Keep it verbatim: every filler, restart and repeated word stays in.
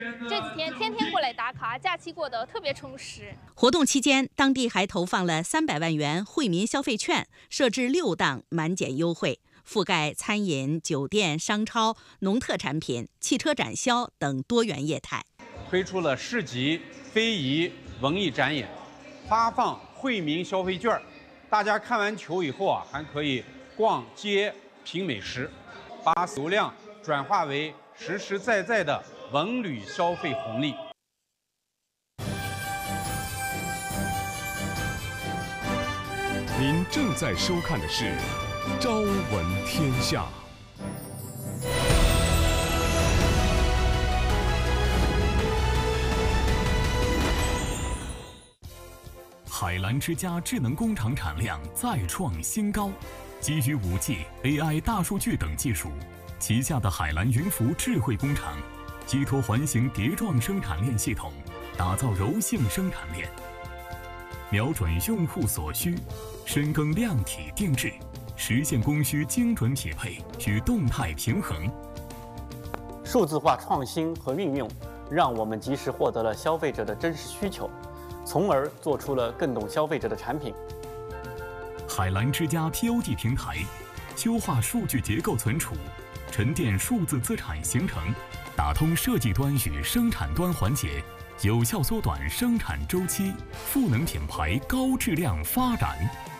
这几天天天过来打卡，假期过得特别充实。 活动期间，当地还投放了三百万元惠民消费券，设置六档满减优惠，覆盖餐饮、酒店、商超、农特产品、汽车展销等多元业态。 推出了市集、非遗、文艺展演，发放惠民消费券，大家看完球以后啊，还可以逛街、品美食，把流量转化为实实在在的文旅消费红利。 您正在收看的是《朝闻天下》。 海澜之家智能工厂产量再创新高，基于 五 G、A I、大数据等技术，旗下的海澜云浮智慧工厂，依托环形叠状生产链系统，打造柔性生产链，瞄准用户所需，深耕量体定制，实现供需精准匹配与动态平衡。 数字化创新和运用，让我们及时获得了消费者的真实需求，从而做出了更懂消费者的产品。 海澜之家 T O D 平台，优化数据结构存储，沉淀数字资产形成，打通设计端与生产端环节，有效缩短生产周期，赋能品牌高质量发展。